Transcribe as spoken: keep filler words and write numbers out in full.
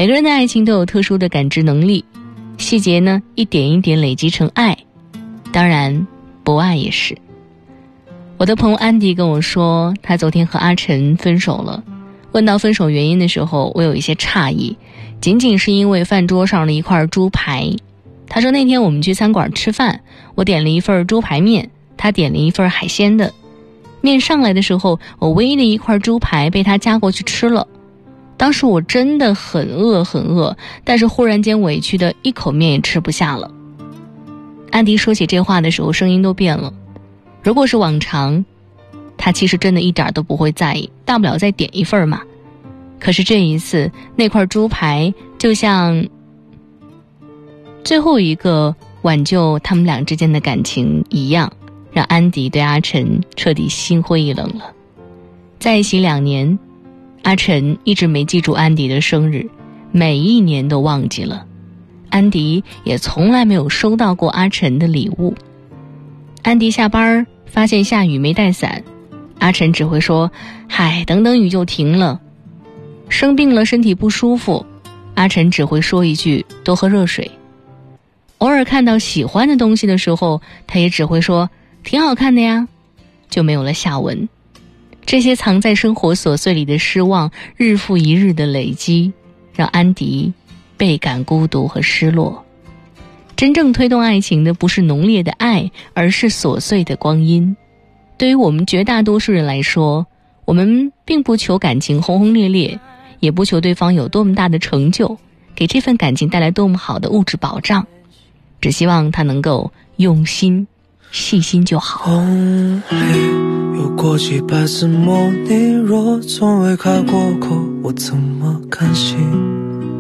每个人的爱情都有特殊的感知能力，细节呢一点一点累积成爱，当然不爱也是。我的朋友安迪跟我说，他昨天和阿晨分手了。问到分手原因的时候，我有一些诧异，仅仅是因为饭桌上的一块猪排。他说那天我们去餐馆吃饭，我点了一份猪排面，他点了一份海鲜的。面上来的时候，我唯一的一块猪排被他夹过去吃了。当时我真的很饿很饿，但是忽然间委屈的一口面也吃不下了。安迪说起这话的时候声音都变了。如果是往常，他其实真的一点都不会在意，大不了再点一份嘛。可是这一次，那块猪排就像最后一个挽救他们俩之间的感情一样，让安迪对阿晨彻底心灰意冷了。在一起两年，阿晨一直没记住安迪的生日，每一年都忘记了。安迪也从来没有收到过阿晨的礼物。安迪下班发现下雨没带伞，阿晨只会说嗨，等等雨就停了。生病了身体不舒服，阿晨只会说一句多喝热水。偶尔看到喜欢的东西的时候，他也只会说挺好看的呀，就没有了下文。这些藏在生活琐碎里的失望，日复一日的累积，让安迪倍感孤独和失落。真正推动爱情的不是浓烈的爱，而是琐碎的光阴。对于我们绝大多数人来说，我们并不求感情轰轰烈烈，也不求对方有多么大的成就，给这份感情带来多么好的物质保障，只希望他能够用心细心就好。 梦里有过几百次模拟，若从未开过口，我怎么甘心？